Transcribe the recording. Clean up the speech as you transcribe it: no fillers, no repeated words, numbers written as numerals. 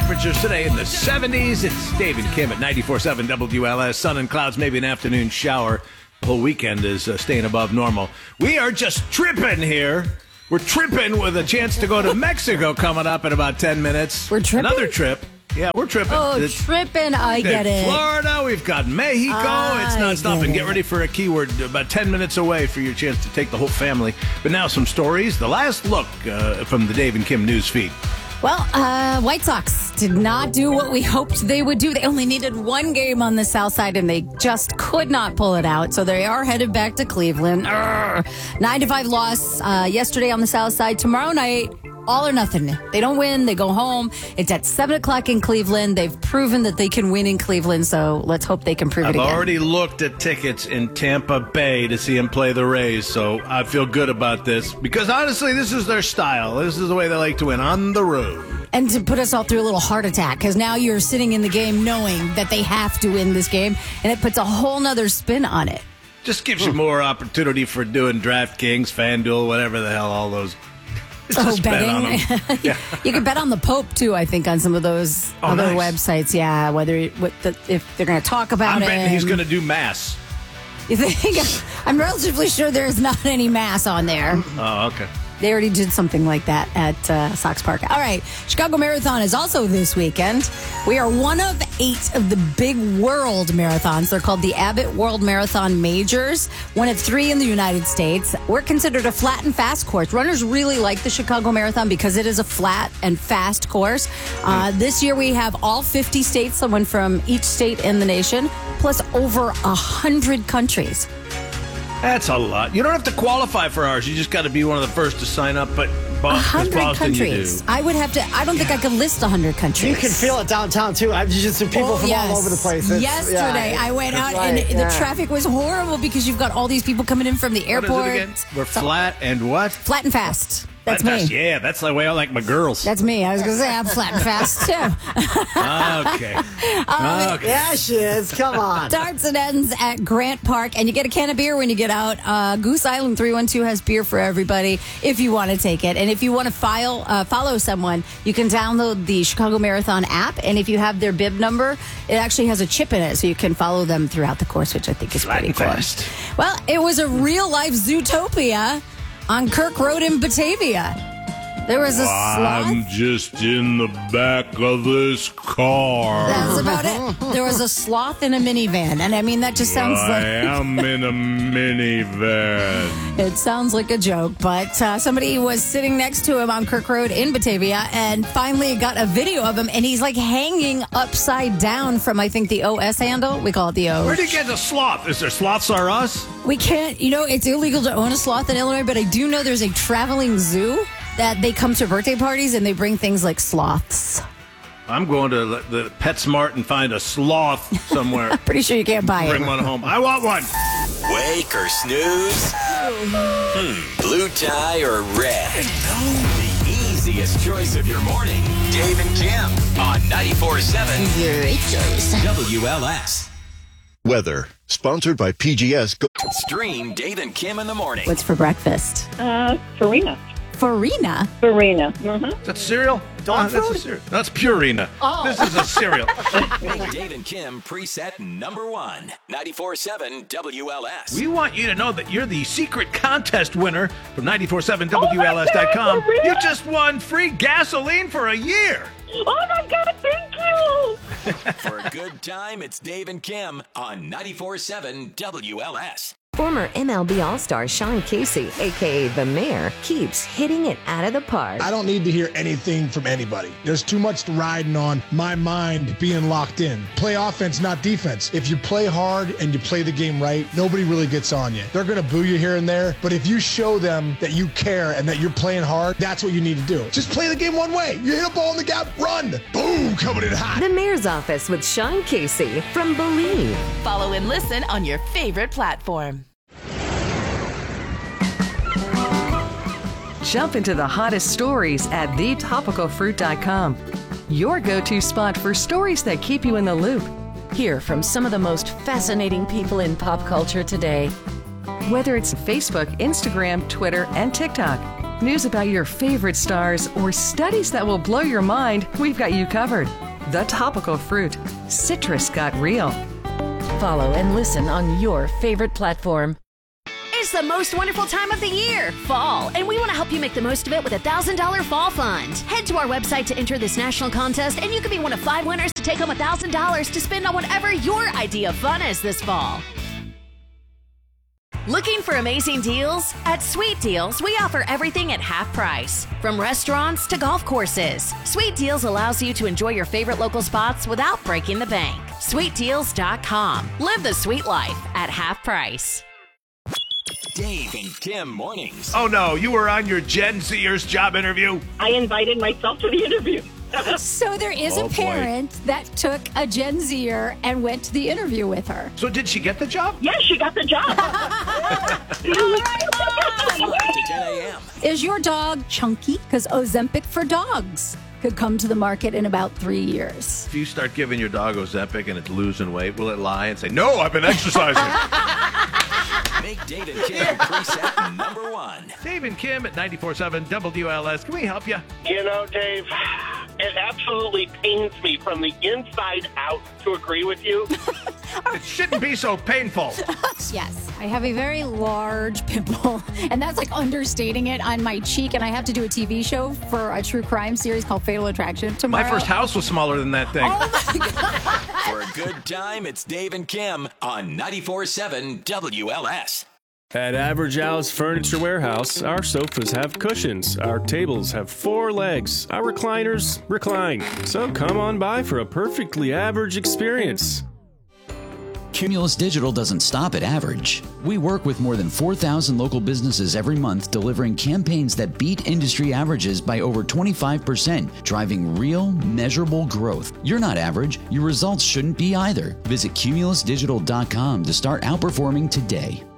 Temperatures today in the 70s. It's Dave and Kim at 94.7 WLS. Sun and clouds, maybe an afternoon shower. The whole weekend is staying above normal. We are just tripping here. We're tripping with a chance to go to Mexico coming up in about 10 minutes. We're tripping? Another trip. Yeah, we're tripping. Oh, tripping. I get it. Florida, we've got Mexico. It's nonstop. And get ready for a keyword about 10 minutes away for your chance to take the whole family. But now some stories. The last look from the Dave and Kim news feed. Well, White Sox did not do what we hoped they would do. They only needed one game on the south side, and they just could not pull it out. So they are headed back to Cleveland. 9-5 loss yesterday on the south side. Tomorrow night, all or nothing. They don't win, they go home. It's at 7 o'clock in Cleveland. They've proven that they can win in Cleveland, so let's hope they can prove it again. I've already looked at tickets in Tampa Bay to see him play the Rays, so I feel good about this. Because honestly, this is their style. This is the way they like to win, on the road. And to put us all through a little heart attack, because now you're sitting in the game knowing that they have to win this game, and it puts a whole nother spin on it. Just gives you more opportunity for doing DraftKings, FanDuel, whatever the hell, all those. Just betting. Yeah. You can bet on the Pope too. I think on some of those other websites. Yeah, if they're going to talk about it. I'm betting he's going to do mass. You think? I'm relatively sure there's not any mass on there. Oh, okay. They already did something like that at Sox Park. All right, Chicago Marathon is also this weekend. We are one of 8 of the big world marathons. They're called the Abbott World Marathon Majors, one of 3 in the United States. We're considered a flat and fast course. Runners really like the Chicago Marathon because it is a flat and fast course. This year we have all 50 states, someone from each state in the nation, plus over 100 countries. That's a lot. You don't have to qualify for ours. You just got to be one of the first to sign up. But 100 Boston, countries. you do. I would have to. I don't think I could list 100 countries. You can feel it downtown too. I've just seen people from all over the place. Yesterday, I went out and the traffic was horrible because you've got all these people coming in from the airport. What is it again? We're flat and what? Flat and fast. That's flat me. Fast. Yeah, that's the way I like my girls. That's me. I was going to say I'm flat and fast too. Okay. Yeah, she is. Come on. Starts and ends at Grant Park, and you get a can of beer when you get out. Goose Island 312 has beer for everybody if you want to take it. And if you want to follow someone, you can download the Chicago Marathon app, and if you have their bib number, it actually has a chip in it, so you can follow them throughout the course, which I think is pretty cool. Fast. Well, it was a real-life Zootopia on Kirk Road in Batavia. There was a sloth. I'm just in the back of this car. That's about it. There was a sloth in a minivan. And I mean, that just sounds like... I am in a minivan. It sounds like a joke, but somebody was sitting next to him on Kirk Road in Batavia and finally got a video of him, and he's like hanging upside down from, I think, the OS handle. We call it the O. Where did you get the sloth? Is there Sloths Are Us? We can't, it's illegal to own a sloth in Illinois, but I do know there's a traveling zoo that they come to birthday parties and they bring things like sloths. I'm going to the PetSmart and find a sloth somewhere. Pretty sure you can't buy it. Bring one home. I want one. Wake or snooze? Blue tie or red? The easiest choice of your morning. Dave and Kim on 94.7 Great choice. WLS. Weather, sponsored by PGS. Stream Dave and Kim in the morning. What's for breakfast? Farina. Farina? Farina. Mm-hmm. That's cereal? Dog That's food? a cereal. That's Purina. Oh. This is a cereal. Dave and Kim preset number 1. 94.7 WLS. We want you to know that you're the secret contest winner from 94.7WLS.com. for real? You just won free gasoline for a year. Oh, my God, thank you. For a good time, it's Dave and Kim on 94.7 WLS. Former MLB All-Star Sean Casey, a.k.a. The Mayor, keeps hitting it out of the park. I don't need to hear anything from anybody. There's too much riding on my mind being locked in. Play offense, not defense. If you play hard and you play the game right, nobody really gets on you. They're going to boo you here and there, but if you show them that you care and that you're playing hard, that's what you need to do. Just play the game one way. You hit a ball in the gap, run. Boom, coming in hot. The Mayor's Office with Sean Casey from Believe. Follow and listen on your favorite platform. Jump into the hottest stories at thetopicalfruit.com. Your go-to spot for stories that keep you in the loop. Hear from some of the most fascinating people in pop culture today. Whether it's Facebook, Instagram, Twitter, and TikTok. News about your favorite stars, or studies that will blow your mind, we've got you covered. The Topical Fruit. Citrus got real. Follow and listen on your favorite platform. It's the most wonderful time of the year, fall, and we want to help you make the most of it with a $1,000 fall fund. Head to our website to enter this national contest, and you could be one of 5 winners to take home $1,000 to spend on whatever your idea of fun is this fall. Looking for amazing deals? At Sweet Deals, we offer everything at half price, from restaurants to golf courses. Sweet Deals allows you to enjoy your favorite local spots without breaking the bank. SweetDeals.com. Live the sweet life at half price. Dave and Kim mornings. Oh no, you were on your Gen Zers job interview? I invited myself to the interview. So there is a parent that took a Gen Zer and went to the interview with her. So did she get the job? Yes, she got the job. 5 to 10 a.m. Is your dog chunky? Because Ozempic for dogs could come to the market in about 3 years. If you start giving your dog Ozempic and it's losing weight, will it lie and say, no, I've been exercising? Make Dave and Kim preset number 1. Dave and Kim at 94.7 WLS. Can we help you? You know, Dave, it absolutely pains me from the inside out to agree with you. It shouldn't be so painful. Yes, I have a very large pimple, and that's like understating it, on my cheek, and I have to do a TV show for a true crime series called Fatal Attraction tomorrow. My first house was smaller than that thing. Oh my God. For a good time, it's Dave and Kim on 94.7 WLS. At Average Al's Furniture Warehouse, our sofas have cushions, our tables have 4 legs, our recliners recline. So come on by for a perfectly average experience. Cumulus Digital doesn't stop at average. We work with more than 4,000 local businesses every month, delivering campaigns that beat industry averages by over 25%, driving real, measurable growth. You're not average. Your results shouldn't be either. Visit cumulusdigital.com to start outperforming today.